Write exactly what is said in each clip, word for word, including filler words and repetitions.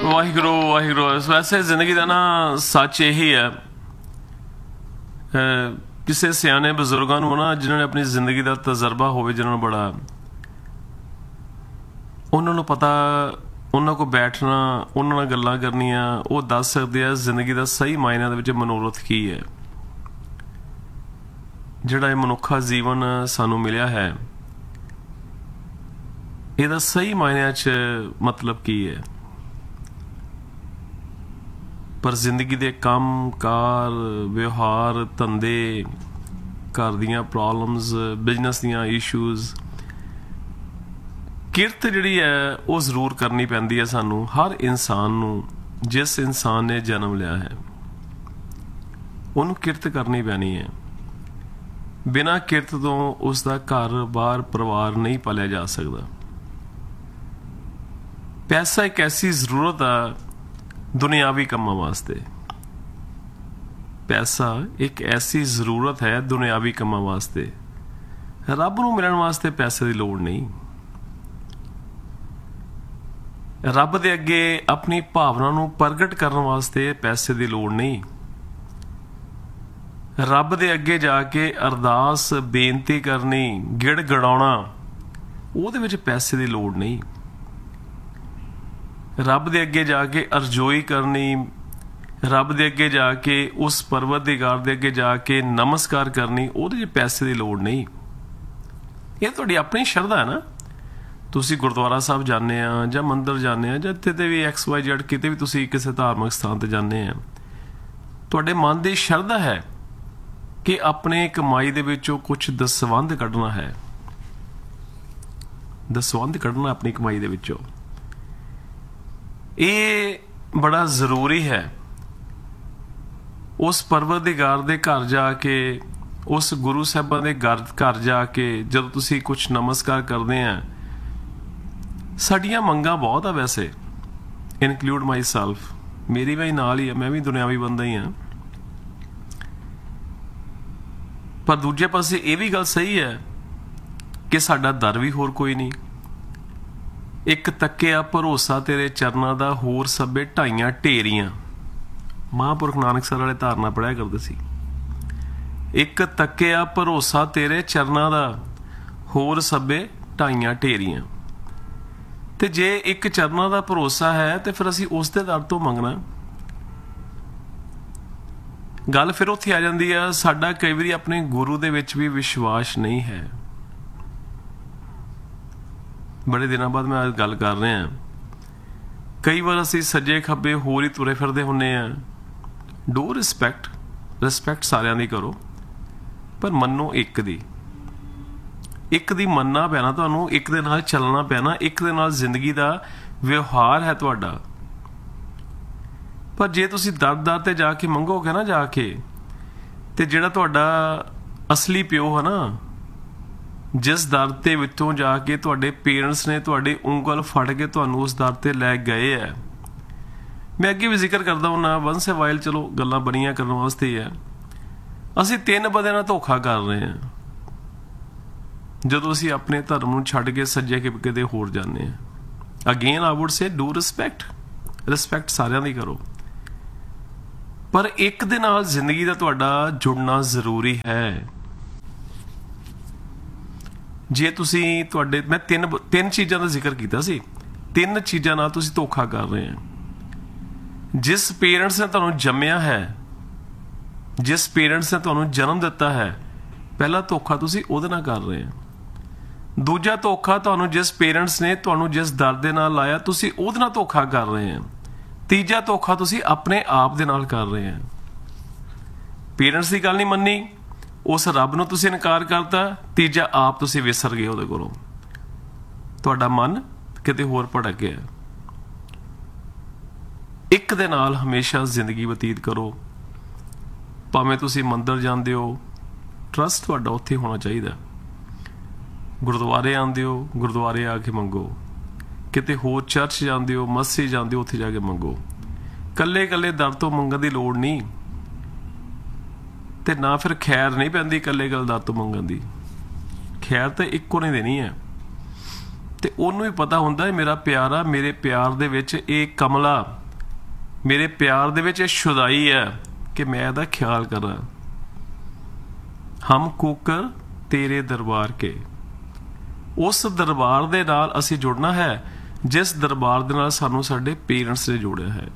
ਵਾਹਿਗੁਰੂ ਵਾਹਿਗੁਰੂ। ਵੈਸੇ ਜ਼ਿੰਦਗੀ ਦਾ ਨਾ ਸੱਚ ਇਹੀ ਹੈ, ਕਿਸੇ ਸਿਆਣੇ ਬਜ਼ੁਰਗਾਂ ਨੂੰ ਨਾ ਜਿਨ੍ਹਾਂ ਨੇ ਆਪਣੀ ਜ਼ਿੰਦਗੀ ਦਾ ਤਜਰਬਾ ਹੋਵੇ, ਜਿਨ੍ਹਾਂ ਨੂੰ ਬੜਾ, ਉਹਨਾਂ ਨੂੰ ਪਤਾ, ਉਹਨਾਂ ਕੋਲ ਬੈਠਣਾ, ਉਹਨਾਂ ਨਾਲ ਗੱਲਾਂ ਕਰਨੀਆਂ, ਉਹ ਦੱਸ ਸਕਦੇ ਆ ਜ਼ਿੰਦਗੀ ਦਾ ਸਹੀ ਮਾਇਨਿਆਂ ਦੇ ਵਿੱਚ ਮਨੋਰਥ ਕੀ ਹੈ। ਜਿਹੜਾ ਇਹ ਮਨੁੱਖਾ ਜੀਵਨ ਸਾਨੂੰ ਮਿਲਿਆ ਹੈ, ਇਹਦਾ ਸਹੀ ਮਾਇਨਿਆਂ 'ਚ ਮਤਲਬ ਕੀ ਹੈ। ਪਰ ਜ਼ਿੰਦਗੀ ਦੇ ਕੰਮ ਕਾਰ, ਵਿਵਹਾਰ, ਧੰਦੇ, ਘਰ ਦੀਆਂ ਪ੍ਰੋਬਲਮਸ, ਬਿਜ਼ਨਸ ਦੀਆਂ ਇਸ਼ੂਜ਼, ਕਿਰਤ ਜਿਹੜੀ ਹੈ ਉਹ ਜ਼ਰੂਰ ਕਰਨੀ ਪੈਂਦੀ ਹੈ ਸਾਨੂੰ, ਹਰ ਇਨਸਾਨ ਨੂੰ। ਜਿਸ ਇਨਸਾਨ ਨੇ ਜਨਮ ਲਿਆ ਹੈ ਉਹਨੂੰ ਕਿਰਤ ਕਰਨੀ ਪੈਣੀ ਹੈ। ਬਿਨਾਂ ਕਿਰਤ ਤੋਂ ਉਸ ਦਾ ਘਰ ਬਾਰ ਪਰਿਵਾਰ ਨਹੀਂ ਪਾਲਿਆ ਜਾ ਸਕਦਾ। ਪੈਸਾ ਇੱਕ ਐਸੀ ਜ਼ਰੂਰਤ ਆ ਦੁਨਿਆਵੀ ਕੰਮਾਂ ਵਾਸਤੇ। ਪੈਸਾ ਇੱਕ ਐਸੀ ਜ਼ਰੂਰਤ ਹੈ ਦੁਨਿਆਵੀ ਕੰਮਾਂ ਵਾਸਤੇ। ਰੱਬ ਨੂੰ ਮਿਲਣ ਵਾਸਤੇ ਪੈਸੇ ਦੀ ਲੋੜ ਨਹੀਂ। ਰੱਬ ਦੇ ਅੱਗੇ ਆਪਣੀ ਭਾਵਨਾ ਨੂੰ ਪ੍ਰਗਟ ਕਰਨ ਵਾਸਤੇ ਪੈਸੇ ਦੀ ਲੋੜ ਨਹੀਂ। ਰੱਬ ਦੇ ਅੱਗੇ ਜਾ ਕੇ ਅਰਦਾਸ ਬੇਨਤੀ ਕਰਨੀ, ਗਿੜ ਗੜਾਉਣਾ, ਉਹਦੇ ਵਿੱਚ ਪੈਸੇ ਦੀ ਲੋੜ ਨਹੀਂ। ਰੱਬ ਦੇ ਅੱਗੇ ਜਾ ਕੇ ਅਰਜ਼ੋਈ ਕਰਨੀ, ਰੱਬ ਦੇ ਅੱਗੇ ਜਾ ਕੇ ਉਸ ਪਰਵਤਦੀਗਾਰ ਦੇ ਅੱਗੇ ਜਾ ਕੇ ਨਮਸਕਾਰ ਕਰਨੀ, ਉਹਦੇ 'ਚ ਪੈਸੇ ਦੀ ਲੋੜ ਨਹੀਂ। ਇਹ ਤੁਹਾਡੀ ਆਪਣੀ ਸ਼ਰਧਾ ਹੈ ਨਾ। ਤੁਸੀਂ ਗੁਰਦੁਆਰਾ ਸਾਹਿਬ ਜਾਂਦੇ ਆ ਜਾਂ ਮੰਦਿਰ ਜਾਂਦੇ ਆ ਜਾਂ ਕਿਤੇ ਵੀ ਐਕਸ ਵਾਈ ਜੈਡ, ਕਿਤੇ ਵੀ ਤੁਸੀਂ ਕਿਸੇ ਧਾਰਮਿਕ ਸਥਾਨ 'ਤੇ ਜਾਂਦੇ ਆ, ਤੁਹਾਡੇ ਮਨ ਦੀ ਸ਼ਰਧਾ ਹੈ ਕਿ ਆਪਣੇ ਕਮਾਈ ਦੇ ਵਿੱਚੋਂ ਕੁਛ ਦਸਵੰਧ ਕੱਢਣਾ ਹੈ। ਦਸਵੰਧ ਕੱਢਣਾ ਆਪਣੀ ਕਮਾਈ ਦੇ ਵਿੱਚੋਂ, ਇਹ ਬੜਾ ਜ਼ਰੂਰੀ ਹੈ। ਉਸ ਪਰਵਤਦੀਗਾਰ ਦੇ ਘਰ ਜਾ ਕੇ, ਉਸ ਗੁਰੂ ਸਾਹਿਬਾਂ ਦੇ ਘਰ ਘਰ ਜਾ ਕੇ ਜਦੋਂ ਤੁਸੀਂ ਕੁਛ ਨਮਸਕਾਰ ਕਰਦੇ ਆ, ਸਾਡੀਆਂ ਮੰਗਾਂ ਬਹੁਤ ਆ ਵੈਸੇ, ਇਨਕਲੂਡ ਮਾਈ ਸੈਲਫ, ਮੇਰੀ ਵੀ ਨਾਲ ਹੀ ਆ, ਮੈਂ ਵੀ ਦੁਨਿਆਵੀ ਬੰਦਾ ਹੀ ਹਾਂ। ਪਰ ਦੂਜੇ ਪਾਸੇ ਇਹ ਵੀ ਗੱਲ ਸਹੀ ਹੈ ਕਿ ਸਾਡਾ ਦਰ ਵੀ ਹੋਰ ਕੋਈ ਨਹੀਂ। ਇੱਕ ਤੱਕਿਆ ਭਰੋਸਾ ਤੇਰੇ ਚਰਨਾਂ ਦਾ, ਹੋਰ ਸਭੇ ਢਾਈਆਂ ਢੇਰੀਆਂ। ਮਹਾਂਪੁਰਖ ਨਾਨਕਸਰ ਵਾਲੇ ਧਾਰਨਾ ਪੜ੍ਹਿਆ ਕਰਦੇ ਸੀ। ਇੱਕ ਤੱਕਿਆ ਭਰੋਸਾ ਤੇਰੇ ਚਰਨਾਂ ਦਾ, ਹੋਰ ਸਭੇ ਢਾਈਆਂ ਢੇਰੀਆਂ। ਤੇ ਜੇ ਇੱਕ ਚਰਨਾਂ ਦਾ ਭਰੋਸਾ ਹੈ ਤੇ ਫਿਰ ਅਸੀਂ ਉਸ ਦੇ ਦਰ ਤੋਂ ਮੰਗਣਾ। ਗੱਲ ਫਿਰ ਉੱਥੇ ਆ ਜਾਂਦੀ ਆ, ਸਾਡਾ ਕਈ ਵਾਰੀ ਆਪਣੇ ਗੁਰੂ ਦੇ ਵਿੱਚ ਵੀ ਵਿਸ਼ਵਾਸ ਨਹੀਂ ਹੈ। ਬੜੇ ਦਿਨਾਂ ਬਾਅਦ ਮੈਂ ਅੱਜ ਗੱਲ ਕਰ ਰਿਹਾ। ਕਈ ਵਾਰ ਅਸੀਂ ਸੱਜੇ ਖੱਬੇ ਹੋਰ ਹੀ ਤੁਰੇ ਫਿਰਦੇ ਹੁੰਦੇ ਆ। ਡੂ ਰਿਸਪੈਕਟ, ਰਿਸਪੈਕਟ ਸਾਰਿਆਂ ਦੀ ਕਰੋ, ਪਰ ਮੰਨੋ ਇੱਕ ਦੀ। ਇੱਕ ਦੀ ਮੰਨਣਾ ਪੈਣਾ ਤੁਹਾਨੂੰ, ਇੱਕ ਦੇ ਨਾਲ ਚੱਲਣਾ ਪੈਣਾ, ਇੱਕ ਦੇ ਨਾਲ ਜ਼ਿੰਦਗੀ ਦਾ ਵਿਵਹਾਰ ਹੈ ਤੁਹਾਡਾ। ਪਰ ਜੇ ਤੁਸੀਂ ਦਰ ਦਰ ਤੇ ਜਾ ਕੇ ਮੰਗੋਗੇ ਨਾ, ਜਾ ਕੇ, ਤੇ ਜਿਹੜਾ ਤੁਹਾਡਾ ਅਸਲੀ ਪਿਓ ਹੈ ਨਾ, ਜਿਸ ਦਰ ਦੇ ਵਿੱਚੋਂ ਜਾ ਕੇ ਤੁਹਾਡੇ ਪੇਰੈਂਟਸ ਨੇ ਤੁਹਾਡੀ ਉਂਗਲ ਫੜ ਕੇ ਤੁਹਾਨੂੰ ਉਸ ਦਰ ਤੇ ਲੈ ਗਏ ਹੈ। ਮੈਂ ਅੱਗੇ ਵੀ ਜ਼ਿਕਰ ਕਰਦਾ ਹੁੰਦਾ, ਵੰਸ ਏ ਵਾਈਲ, ਚਲੋ ਗੱਲਾਂ ਬਣੀਆਂ ਕਰਨ ਵਾਸਤੇ ਹੀ ਹੈ। ਅਸੀਂ ਤਿੰਨ ਬੰਦਿਆਂ ਨਾਲ ਧੋਖਾ ਕਰ ਰਹੇ ਹਾਂ ਜਦੋਂ ਅਸੀਂ ਆਪਣੇ ਧਰਮ ਨੂੰ ਛੱਡ ਕੇ ਸੱਜੇ ਕਿ ਕਿਤੇ ਹੋਰ ਜਾਂਦੇ ਹਾਂ। Again I wood say do respect, respect ਸਾਰਿਆਂ ਦੀ ਕਰੋ, ਪਰ ਇੱਕ ਦੇ ਨਾਲ ਜ਼ਿੰਦਗੀ ਦਾ ਤੁਹਾਡਾ ਜੁੜਨਾ ਜ਼ਰੂਰੀ ਹੈ। ਜੇ ਤੁਸੀਂ ਤੁਹਾਡੇ, ਮੈਂ ਤਿੰਨ ਤਿੰਨ ਚੀਜ਼ਾਂ ਦਾ ਜ਼ਿਕਰ ਕੀਤਾ ਸੀ, ਤਿੰਨ ਚੀਜ਼ਾਂ ਨਾਲ ਤੁਸੀਂ ਧੋਖਾ ਕਰ ਰਹੇ ਹੋ। ਜਿਸ ਪੇਰੈਂਟਸ ਨੇ ਤੁਹਾਨੂੰ ਜੰਮਿਆ ਹੈ, ਜਿਸ ਪੇਰੈਂਟਸ ਨੇ ਤੁਹਾਨੂੰ ਜਨਮ ਦਿੱਤਾ ਹੈ, ਪਹਿਲਾ ਧੋਖਾ ਤੁਸੀਂ ਉਹਦੇ ਨਾਲ ਕਰ ਰਹੇ ਹੋ। ਦੂਜਾ ਧੋਖਾ ਤੁਹਾਨੂੰ ਜਿਸ ਪੇਰੈਂਟਸ ਨੇ ਤੁਹਾਨੂੰ ਜਿਸ ਦਰ ਦੇ ਨਾਲ ਲਾਇਆ, ਤੁਸੀਂ ਉਹਦੇ ਨਾਲ ਧੋਖਾ ਕਰ ਰਹੇ ਹੋ। ਤੀਜਾ ਧੋਖਾ ਤੁਸੀਂ ਆਪਣੇ ਆਪ ਦੇ ਨਾਲ ਕਰ ਰਹੇ ਹੋ। ਪੇਰੈਂਟਸ ਦੀ ਗੱਲ ਨਹੀਂ ਮੰਨੀ, ਉਸ ਰੱਬ ਨੂੰ ਤੁਸੀਂ ਇਨਕਾਰ ਕਰਤਾ, ਤੀਜਾ ਆਪ ਤੁਸੀਂ ਵਿਸਰ ਗਏ ਉਹਦੇ ਕੋਲੋਂ, ਤੁਹਾਡਾ ਮਨ ਕਿਤੇ ਹੋਰ ਭਟਕ ਗਿਆ। ਇੱਕ ਦੇ ਨਾਲ ਹਮੇਸ਼ਾ ਜ਼ਿੰਦਗੀ ਬਤੀਤ ਕਰੋ। ਭਾਵੇਂ ਤੁਸੀਂ ਮੰਦਿਰ ਜਾਂਦੇ ਹੋ, ਟਰਸਟ ਤੁਹਾਡਾ ਉੱਥੇ ਹੋਣਾ ਚਾਹੀਦਾ। ਗੁਰਦੁਆਰੇ ਆਉਂਦੇ ਹੋ, ਗੁਰਦੁਆਰੇ ਆ ਕੇ ਮੰਗੋ। ਕਿਤੇ ਹੋਰ ਚਰਚ ਜਾਂਦੇ ਹੋ, ਮਸਜਿਦ ਜਾਂਦੇ ਹੋ, ਉੱਥੇ ਜਾ ਕੇ ਮੰਗੋ। ਕੱਲੇ ਕੱਲੇ ਦਰ ਤੋਂ ਮੰਗਣ ਦੀ ਲੋੜ ਨਹੀਂ, ਤੇ ਨਾ ਫਿਰ ਖੈਰ ਨਹੀਂ ਪੈਂਦੀ ਕੱਲੇ ਕੱਲੇ ਦਰ ਤੋਂ ਮੰਗਣ ਦੀ। ਖੈਰ ਤਾਂ ਇੱਕੋ ਨੇ ਦੇਣੀ ਹੈ। ਤੇ ਉਹਨੂੰ ਵੀ ਪਤਾ ਹੁੰਦਾ ਮੇਰਾ ਪਿਆਰ ਆ, ਮੇਰੇ ਪਿਆਰ ਦੇ ਵਿੱਚ ਇਹ ਕਮਲਾ, ਮੇਰੇ ਪਿਆਰ ਦੇ ਵਿੱਚ ਇਹ ਸ਼ੁਦਾਈ ਹੈ ਕਿ ਮੈਂ ਇਹਦਾ ਖਿਆਲ ਕਰਾਂ। ਹਮ ਕੂਕਰ ਤੇਰੇ ਦਰਬਾਰ ਕੇ, ਉਸ ਦਰਬਾਰ ਦੇ ਨਾਲ ਅਸੀਂ ਜੁੜਨਾ ਹੈ ਜਿਸ ਦਰਬਾਰ ਦੇ ਨਾਲ ਸਾਨੂੰ ਸਾਡੇ ਪੇਰੈਂਟਸ ਨੇ ਜੋੜਿਆ ਹੈ।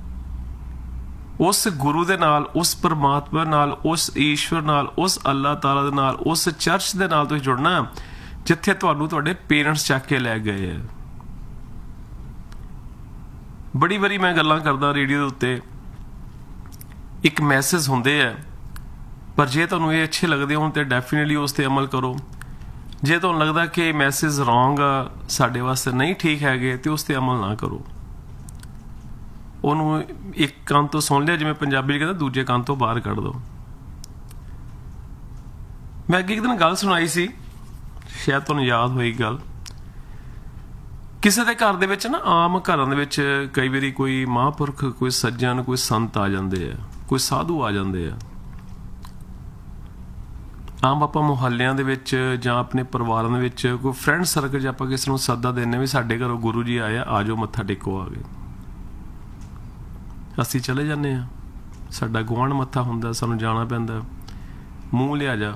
ਉਸ ਗੁਰੂ ਦੇ ਨਾਲ, ਉਸ ਪਰਮਾਤਮਾ ਨਾਲ, ਉਸ ਈਸ਼ਵਰ ਨਾਲ, ਉਸ ਅੱਲਾਹ ਤਾਲਾ ਦੇ ਨਾਲ, ਉਸ ਚਰਚ ਦੇ ਨਾਲ ਤੁਸੀਂ ਜੁੜਨਾ ਜਿੱਥੇ ਤੁਹਾਨੂੰ ਤੁਹਾਡੇ ਪੇਰੈਂਟਸ ਚੱਕ ਕੇ ਲੈ ਗਏ ਹੈ। ਬੜੀ ਵਾਰੀ ਮੈਂ ਗੱਲਾਂ ਕਰਦਾ ਰੇਡੀਓ ਦੇ ਉੱਤੇ, ਇੱਕ ਮੈਸੇਜ ਹੁੰਦੇ ਆ, ਪਰ ਜੇ ਤੁਹਾਨੂੰ ਇਹ ਅੱਛੇ ਲੱਗਦੇ ਹੋਣ ਤੇ ਡੈਫੀਨੇਟਲੀ ਉਸ ਤੇ ਅਮਲ ਕਰੋ। ਜੇ ਤੁਹਾਨੂੰ ਲੱਗਦਾ ਕਿ ਇਹ ਮੈਸੇਜ ਰੋਂਗ ਆ, ਸਾਡੇ ਵਾਸਤੇ ਨਹੀਂ ਠੀਕ ਹੈਗੇ, ਤੇ ਉਸ ਤੇ ਅਮਲ ਨਾ ਕਰੋ। ਉਹਨੂੰ ਇੱਕ ਕੰਨ ਤੋਂ ਸੁਣ ਲਿਆ, ਜਿਵੇਂ ਪੰਜਾਬੀ ਕਹਿੰਦਾ, ਦੂਜੇ ਕੰਨ ਤੋਂ ਬਾਹਰ ਕੱਢ ਦਿਓ। ਮੈਂ ਅੱਗੇ ਇੱਕ ਦਿਨ ਗੱਲ ਸੁਣਾਈ ਸੀ, ਸ਼ਾਇਦ ਤੁਹਾਨੂੰ ਯਾਦ ਹੋਈ ਗੱਲ। ਕਿਸੇ ਦੇ ਘਰ ਦੇ ਵਿੱਚ ਨਾ, ਆਮ ਘਰਾਂ ਦੇ ਵਿੱਚ ਕਈ ਵਾਰੀ ਕੋਈ ਮਹਾਂਪੁਰਖ, ਕੋਈ ਸੱਜਣ, ਕੋਈ ਸੰਤ ਆ ਜਾਂਦੇ ਆ, ਕੋਈ ਸਾਧੂ ਆ ਜਾਂਦੇ ਆ। ਆਮ ਆਪਾਂ ਮੁਹੱਲਿਆਂ ਦੇ ਵਿੱਚ ਜਾਂ ਆਪਣੇ ਪਰਿਵਾਰਾਂ ਦੇ ਵਿੱਚ ਕੋਈ ਫਰੈਂਡ ਸਰਕਲ 'ਚ ਆਪਾਂ ਕਿਸੇ ਨੂੰ ਸੱਦਾ ਦਿੰਦੇ ਵੀ ਸਾਡੇ ਘਰੋਂ ਗੁਰੂ ਜੀ ਆਏ ਆ, ਆ ਜਾਓ ਮੱਥਾ ਟੇਕੋ ਆ ਗਏ। ਅਸੀਂ ਚਲੇ ਜਾਂਦੇ ਹਾਂ, ਸਾਡਾ ਗੁਆਂਢ ਮੱਥਾ ਹੁੰਦਾ, ਸਾਨੂੰ ਜਾਣਾ ਪੈਂਦਾ, ਮੂੰਹ ਲਿਆ ਜਾ।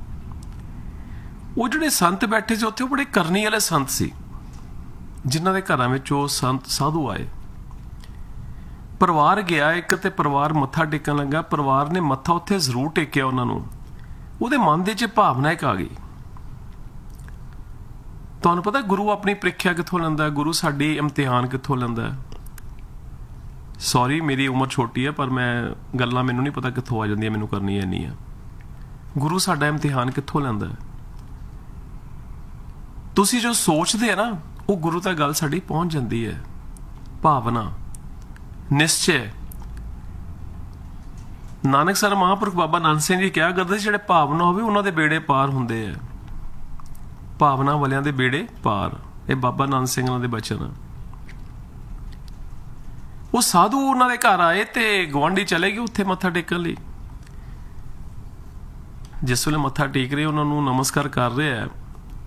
ਉਹ ਜਿਹੜੇ ਸੰਤ ਬੈਠੇ ਸੀ ਉੱਥੇ, ਉਹ ਬੜੇ ਕਰਨੀ ਵਾਲੇ ਸੰਤ ਸੀ, ਜਿਨ੍ਹਾਂ ਦੇ ਘਰਾਂ ਵਿੱਚ ਉਹ ਸੰਤ ਸਾਧੂ ਆਏ। ਪਰਿਵਾਰ ਗਿਆ ਇੱਕ, ਤੇ ਪਰਿਵਾਰ ਮੱਥਾ ਟੇਕਣ ਲੱਗਾ। ਪਰਿਵਾਰ ਨੇ ਮੱਥਾ ਉੱਥੇ ਜ਼ਰੂਰ ਟੇਕਿਆ ਉਹਨਾਂ ਨੂੰ, ਉਹਦੇ ਮਨ ਦੇ 'ਚ ਭਾਵਨਾ ਇੱਕ ਆ ਗਈ। ਤੁਹਾਨੂੰ ਪਤਾ ਗੁਰੂ ਆਪਣੀ ਪ੍ਰੀਖਿਆ ਕਿੱਥੋਂ ਲੈਂਦਾ, ਗੁਰੂ ਸਾਡੀ ਇਮਤਿਹਾਨ ਕਿੱਥੋਂ ਲੈਂਦਾ। ਸੌਰੀ, ਮੇਰੀ ਉਮਰ ਛੋਟੀ ਹੈ, ਪਰ ਮੈਂ ਗੱਲਾਂ ਮੈਨੂੰ ਨਹੀਂ ਪਤਾ ਕਿੱਥੋਂ ਆ ਜਾਂਦੀਆਂ, ਮੈਨੂੰ ਕਰਨੀ ਐ ਨਹੀਂ ਆ। ਗੁਰੂ ਸਾਡਾ ਇਮਤਿਹਾਨ ਕਿੱਥੋਂ ਲੈਂਦਾ। ਤੁਸੀਂ ਜੋ ਸੋਚਦੇ ਆ ਨਾ, ਉਹ ਗੁਰੂ ਤੱਕ ਗੱਲ ਸਾਡੀ ਪਹੁੰਚ ਜਾਂਦੀ ਹੈ। ਭਾਵਨਾ, ਨਿਸ਼ਚੈ। ਨਾਨਕਸਰ ਮਹਾਂਪੁਰਖ ਬਾਬਾ ਨਾਨਕ ਸਿੰਘ ਜੀ ਕਿਹਾ ਕਰਦੇ ਸੀ, ਜਿਹੜੇ ਭਾਵਨਾ ਹੋਵੇ ਉਹਨਾਂ ਦੇ ਬੇੜੇ ਪਾਰ ਹੁੰਦੇ ਆ। ਭਾਵਨਾ ਵਾਲਿਆਂ ਦੇ ਬੇੜੇ ਪਾਰ, ਇਹ ਬਾਬਾ ਨਾਨਕ ਸਿੰਘ ਉਹਨਾਂ ਦੇ ਬਚਨ ਆ। ਉਹ ਸਾਧੂ ਉਹਨਾਂ ਦੇ ਘਰ ਆਏ ਤੇ ਗੁਆਂਢੀ ਚਲੇ ਗਏ ਉੱਥੇ ਮੱਥਾ ਟੇਕਣ ਲਈ। ਜਿਸ ਵੇਲੇ ਮੱਥਾ ਟੇਕ ਰਹੇ, ਉਹਨਾਂ ਨੂੰ ਨਮਸਕਾਰ ਕਰ ਰਹੇ ਆ,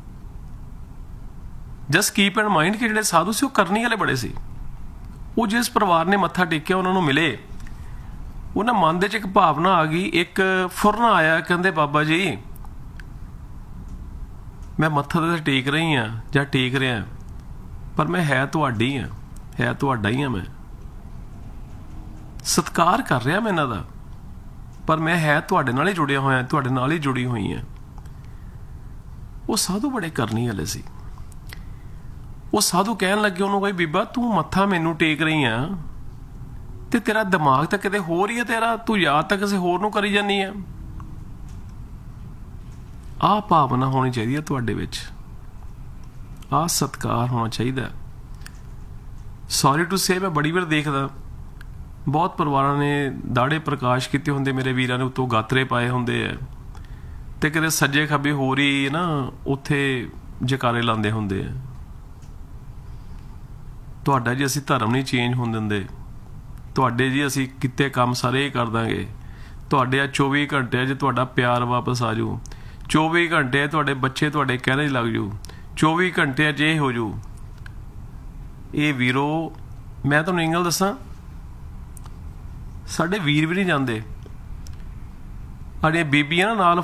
ਜਸਟ ਕੀਪ ਇਨ ਮਾਈਂਡ ਕਿ ਜਿਹੜੇ ਸਾਧੂ ਸੀ ਉਹ ਕਰਨੀ ਵਾਲੇ ਬੜੇ ਸੀ। ਉਹ ਜਿਸ ਪਰਿਵਾਰ ਨੇ ਮੱਥਾ ਟੇਕਿਆ ਉਹਨਾਂ ਨੂੰ ਮਿਲੇ, ਉਹਨਾਂ ਮਨ ਦੇ 'ਚ ਇੱਕ ਭਾਵਨਾ ਆ ਗਈ, ਇੱਕ ਫੁਰਨ ਆਇਆ। ਕਹਿੰਦੇ ਬਾਬਾ ਜੀ, ਮੈਂ ਮੱਥਾ ਤਾਂ ਟੇਕ ਰਹੀ ਹਾਂ ਜਾਂ ਟੇਕ ਰਿਹਾ, ਪਰ ਮੈਂ ਹੈ ਤੁਹਾਡੀ ਹਾਂ, ਹੈ ਤੁਹਾਡਾ ਹੀ ਹਾਂ। ਮੈਂ ਸਤਿਕਾਰ ਕਰ ਰਿਹਾ ਮੈਂ ਇਹਨਾਂ ਦਾ, ਪਰ ਮੈਂ ਹੈ ਤੁਹਾਡੇ ਨਾਲ ਹੀ ਜੁੜਿਆ ਹੋਇਆ, ਤੁਹਾਡੇ ਨਾਲ ਹੀ ਜੁੜੀ ਹੋਈ ਹਾਂ। ਉਹ ਸਾਧੂ ਬੜੇ ਕਰਨੀ ਵਾਲੇ ਸੀ। ਉਹ ਸਾਧੂ ਕਹਿਣ ਲੱਗੇ ਉਹਨੂੰ, ਕੋਈ ਬੀਬਾ ਤੂੰ ਮੱਥਾ ਮੈਨੂੰ ਟੇਕ ਰਹੀ ਆ, ਤੇ ਤੇਰਾ ਦਿਮਾਗ ਤਾਂ ਕਿਤੇ ਹੋਰ ਹੀ ਹੈ, ਤੇਰਾ ਤੂੰ ਯਾਦ ਤਾਂ ਕਿਸੇ ਹੋਰ ਨੂੰ ਕਰੀ ਜਾਂਦੀ ਆ। ਆਹ ਭਾਵਨਾ ਹੋਣੀ ਚਾਹੀਦੀ ਹੈ ਤੁਹਾਡੇ ਵਿੱਚ, ਆਹ ਸਤਿਕਾਰ ਹੋਣਾ ਚਾਹੀਦਾ। ਸੌਰੀ ਟੂ ਸੇ, ਮੈਂ ਬੜੀ ਵਾਰ ਦੇਖਦਾ, ਬਹੁਤ ਪਰਿਵਾਰਾਂ ਨੇ ਦਾੜੇ ਪ੍ਰਕਾਸ਼ ਕੀਤੇ ਹੁੰਦੇ, ਮੇਰੇ ਵੀਰਾਂ ਨੇ ਉੱਤੋਂ ਗਾਤਰੇ ਪਾਏ ਹੁੰਦੇ ਆ, ਤੇ ਕਿਤੇ ਸੱਜੇ ਖੱਬੇ ਹੋਰ ਹੀ ਨਾ ਉੱਥੇ ਜਕਾਰੇ ਲਾਉਂਦੇ ਹੁੰਦੇ ਆ। ਤੁਹਾਡਾ ਜੀ ਅਸੀਂ ਧਰਮ ਨਹੀਂ ਚੇਂਜ ਹੋਣ ਦਿੰਦੇ, ਤੁਹਾਡੇ ਜੀ ਅਸੀਂ ਕੀਤੇ ਕੰਮ ਸਾਰੇ ਹੀ ਕਰ ਦਾਂਗੇ, ਤੁਹਾਡੇ ਆ ਚੌਵੀ ਘੰਟੇ 'ਚ ਤੁਹਾਡਾ ਪਿਆਰ ਵਾਪਸ ਆ ਜਾਊ, ਚੌਵੀ ਘੰਟੇ ਤੁਹਾਡੇ ਬੱਚੇ ਤੁਹਾਡੇ ਕਹਿਣੇ ਲੱਗ ਜਾਊ, ਚੌਵੀ ਘੰਟੇ 'ਚ ਇਹ ਹੋ ਜਾਊ। ਇਹ ਵੀਰੋ, ਮੈਂ ਤੁਹਾਨੂੰ ਇੰਗਲ ਦੱਸਾਂ, ਸਾਡੇ ਵੀਰ ਵੀ ਨਹੀਂ ਜਾਂਦੇ, ਸਾਡੀਆਂ ਬੀਬੀਆਂ ਨਾਲ